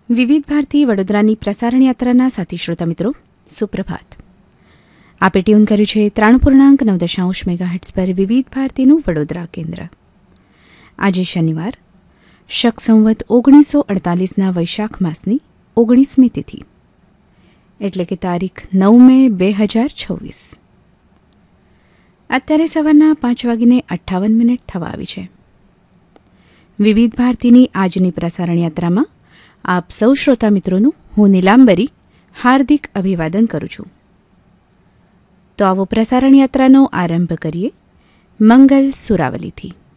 વિવિધ ભારતી વડોદરાની પ્રસારણ યાત્રાના સાથી શ્રોતા મિત્રો, સુપ્રભાત. આપે ટ્યુન કર્યું છે 3.9 મેગાહર્ટ્ઝ પર વિવિધ ભારતીનું વડોદરા કેન્દ્ર. આજે શનિવાર, શક સંવત 1948ના વૈશાખ માસની 19મી તિથિ, એટલે કે તારીખ 9 મે 2026. અત્યારે સવારના 5:58 થવા આવી છે. વિવિધ ભારતીની આજની પ્રસારણ યાત્રામાં આપ સૌ શ્રોતા મિત્રોનું હું નીલાંબરી હાર્દિક અભિવાદન કરું છું. તો આવો પ્રસારણ યાત્રાનો આરંભ કરીએ મંગલ સુરાવલીથી.